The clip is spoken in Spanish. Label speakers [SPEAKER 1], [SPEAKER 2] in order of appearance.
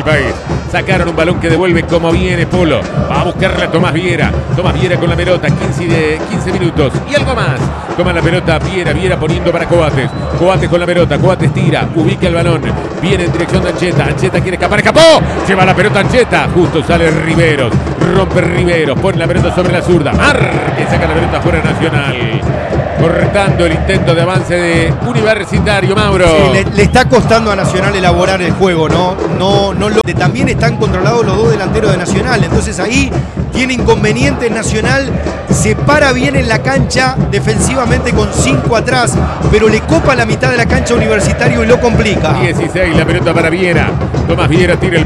[SPEAKER 1] del país. Sacaron un balón que devuelve como viene Polo. Va a buscarla Tomás Viera. Tomás Viera con la pelota, 15 minutos y algo más. Toma la pelota Viera poniendo para Coates. Coates con la pelota, Coates tira, ubica el balón. Viene en dirección de Ancheta. Ancheta quiere escapar, escapó. Lleva la pelota Ancheta. Justo sale Riveros. Rompe Riveros, pone la pelota sobre la zurda. Que saca la pelota fuera Nacional. Cortando el intento de avance de Universitario, Mauro.
[SPEAKER 2] Sí, le está costando a Nacional elaborar el juego, ¿no? También están controlados los dos delanteros de Nacional, entonces ahí tiene inconvenientes Nacional, se para bien en la cancha defensivamente con 5 atrás, pero le copa la mitad de la cancha Universitario y lo complica.
[SPEAKER 1] 16, la pelota para Viera. Tomás Viera tira el